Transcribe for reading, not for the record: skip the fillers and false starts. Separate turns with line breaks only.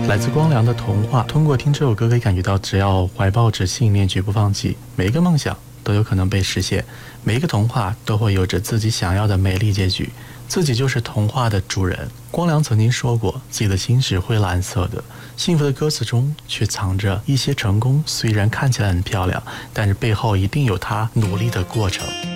来自光良的童话，通过听这首歌可以感觉到，只要怀抱着信念，绝不放弃，每一个梦想都有可能被实现，每一个童话都会有着自己想要的美丽结局，自己就是童话的主人。光良曾经说过，自己的心是灰蓝色的，幸福的歌词中却藏着一些成功，虽然看起来很漂亮，但是背后一定有他努力的过程。